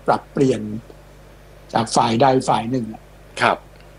รับเปลี่ยนจากฝ่ายใดฝ่ายหนึ่งครับ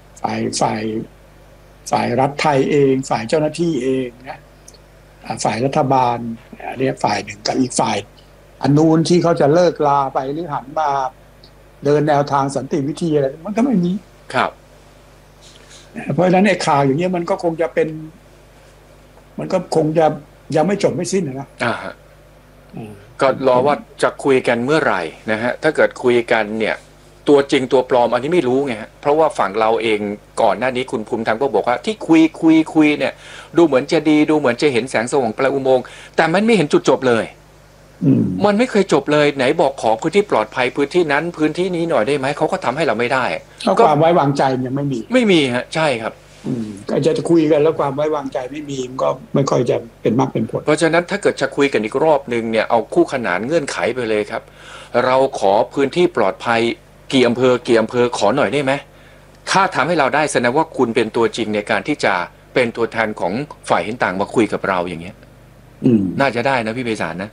ฝ่ายรัฐไทยเองฝ่ายเจ้าหน้าที่เองนะฝ่ายรัฐบาลเรียกฝ่ายหนึ่งกับอีกฝ่ายอันนู้นที่เขาจะเลิกลาไปหรือหันมาเดินแนวทางสันติวิธีอะไรมันก็ไม่มีครับเพราะฉะนั้นไอ้ข่าวอย่างเงี้ยมันก็คงจะเป็นมันก็คงจะยังไม่จบไม่สิ้นนะก็รอว่าจะคุยกันเมื่อไหร่นะฮะถ้าเกิดคุยกันเนี่ยตัวจริงตัวปลอมอันนี้ไม่รู้ไงฮะเพราะว่าฝั่งเราเองก่อนหน้านี้คุณภูมิธรรมก็บอกว่าที่คุยเนี่ยดูเหมือนจะดีดูเหมือนจะเห็นแสงสว่างปลายอุโมงค์แต่มันไม่เห็นจุดจบเลยมันไม่เคยจบเลยไหนบอกขอพื้นที่ปลอดภัยพื้นที่นั้นพื้นที่นี้หน่อยได้ไหมเขาก็ทำให้เราไม่ได้ก็ความไว้วางใจยังไม่มีฮะใช่ครับก็จะคุยกันแล้วความไว้วางใจไม่มีมันก็ไม่ค่อยจะเป็นมากเป็นผลเพราะฉะนั้นถ้าเกิดจะคุยกันอีกรอบนึงเนี่ยเอาคู่ขนานเงื่อนไขไปเลยครับเราขอพื้นที่ปลอดภัยกี่อำเภอขอหน่อยได้ไหมถ้าทำให้เราได้แสดงว่าคุณเป็นตัวจริงในการที่จะเป็นตัวแทนของฝ่ายเห็นต่างมาคุยกับเราอย่างเงี้ยน่าจะได้นะพี่ไพศาลนะ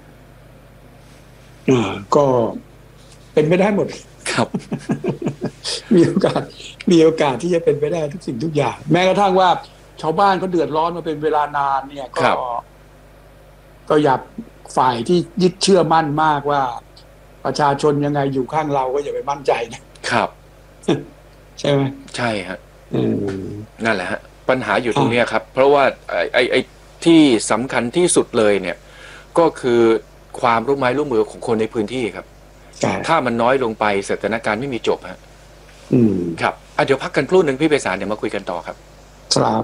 ก็เป็นไปได้หมดครับมีโอกาสที่จะเป็นไปได้ทุกสิ่งทุกอย่างแม้กระทั่งว่าชาวบ้านเขาเดือดร้อนมาเป็นเวลานานเนี่ยก็อยากฝ่ายที่ยึดเชื่อมั่นมากว่าประชาชนยังไงอยู่ข้างเราก็อย่าไปมั่นใจนะครับใช่ไหมใช่ฮะนั่นแหละฮะปัญหาอยู่ตรงนี้ครับเพราะว่าไอ้ที่สำคัญที่สุดเลยเนี่ยก็คือความร่วมไม้ร่วมมือของคนในพื้นที่ครับถ้ามันน้อยลงไปสถานการณ์ไม่มีจบฮะครับเดี๋ยวพักกันครู่หนึ่งพี่ไพศาลเดี๋ยวมาคุยกันต่อครับครับ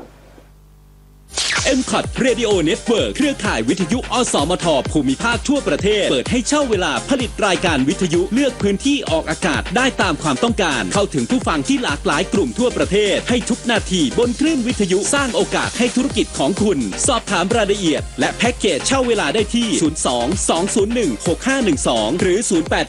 MCOT Radio Network เครือข่ายวิทยุอสมทภูมิภาคทั่วประเทศเปิดให้เช่าเวลาผลิตรายการวิทยุเลือกพื้นที่ออกอากาศได้ตามความต้องการเข้าถึงผู้ฟังที่หลากหลายกลุ่มทั่วประเทศให้ทุกนาทีบนคลื่นวิทยุสร้างโอกาสให้ธุรกิจของคุณสอบถามรายละเอียดและแพ็กเกจเช่าเวลาได้ที่02-201-6512หรือ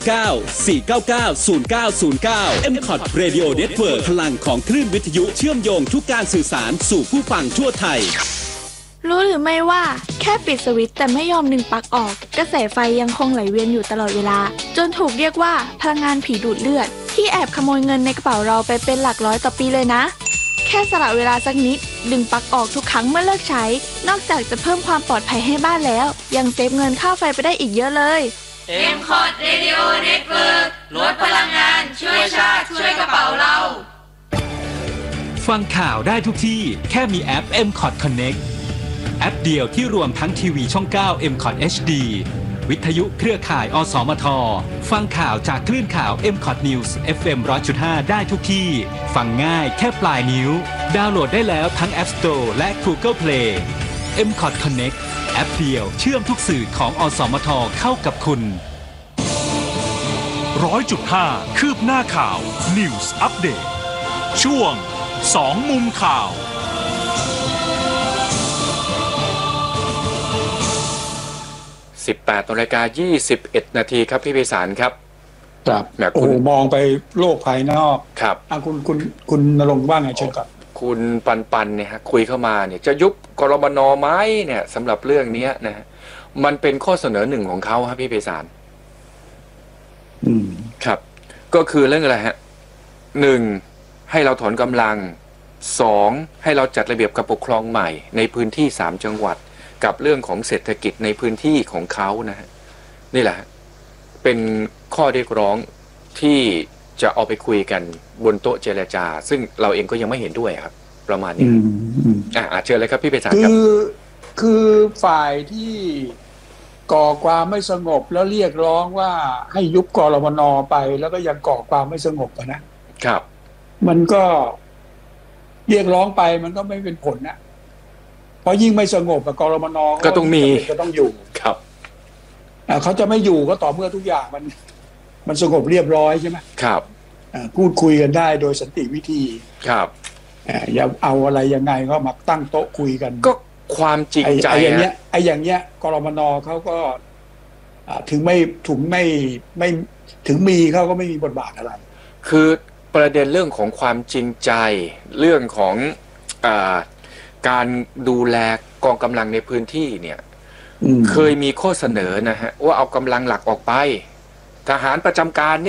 089-499-0909 MCOT Radio Network พลังของคลื่นวิทยุเชื่อมโยงทุกการสื่อสารสู่ผู้ฟังทั่วไทยรู้หรือไม่ว่าแค่ปิดสวิตช์แต่ไม่ยอมดึงปลั๊กออกกระแสไฟยังคงไหลเวียนอยู่ตลอดเวลาจนถูกเรียกว่าพลังงานผีดูดเลือดที่แอบขโมยเงินในกระเป๋าเราไปเป็นหลักร้อยต่อปีเลยนะแค่สละเวลาสักนิดดึงปลั๊กออกทุกครั้งเมื่อเลิกใช้นอกจากจะเพิ่มความปลอดภัยให้บ้านแล้วยังเซฟเงินค่าไฟไปได้อีกเยอะเลย MCOT Radio Network ลดพลังงานช่วยชาติช่วยกระเป๋าเราฟังข่าวได้ทุกที่แค่มีแอป MCOT Connectแอปเดียวที่รวมทั้งทีวีช่อง 9 MCOT HD วิทยุเครือข่ายอสมทฟังข่าวจากคลื่นข่าว MCOT News FM 100.5 ได้ทุกที่ฟังง่ายแค่ปลายนิ้วดาวน์โหลดได้แล้วทั้ง App Store และ Google Play MCOT Connect แอปเดียวเชื่อมทุกสื่อของอสมทเข้ากับคุณ 100.5 คืบหน้าข่าว News Update ช่วง2มุมข่าว 18:21 น.ครับพี่ไพศาลครับครับโอ้มองไปโลกภายนอกครับคุณณรงค์ว่าไงเชิญครับคุณปันเนี่ยฮะคุยเข้ามาเนี่ยจะยุบกรมน.ไหมเนี่ยสำหรับเรื่องนี้นะฮะมันเป็นข้อเสนอหนึ่งของเขาครับพี่ไพศาลครับก็คือเรื่องอะไรฮะ1ให้เราถอนกำลัง2ให้เราจัดระเบียบการปกครองใหม่ในพื้นที่3จังหวัดกับเรื่องของเศรษฐกิจในพื้นที่ของเขานะฮะนี่แหละเป็นข้อเรียกร้องที่จะเอาไปคุยกันบนโต๊ะเจรจาซึ่งเราเองก็ยังไม่เห็นด้วยครับประมาณนี้เชิญเลยครับพี่ไพศาลครับคือฝ่ายที่ก่อความไม่สงบแล้วเรียกร้องว่าให้ยุบกรมน.ไปแล้วก็ยังก่อความไม่สงบนะครับมันก็เรียกร้องไปมันก็ไม่เป็นผลนะเพราะยิ่งไม่สงบกรมน. ก็ต้องมีก็ต้องอยู่ครับเขาจะไม่อยู่ก็ต่อเมื่อทุกอย่างมันสงบเรียบร้อยใช่ไหมครับพูดคุยกันได้โดยสันติวิธีครับอย่าเอาอะไรยังไงก็มาตั้งโต๊ะคุยกันก็ความจริงใจอย่างเงี้ยกรมน.เขาก็ถึงมีเขาก็ไม่มีบทบาทอะไรคือประเด็นเรื่องของความจริงใจเรื่องของการดูแลกองกำลังในพื้นที่เนี่ยเคยมีข้อเสนอนะฮะว่าเอากำลังหลักออกไปทหารประจำการเนี่ย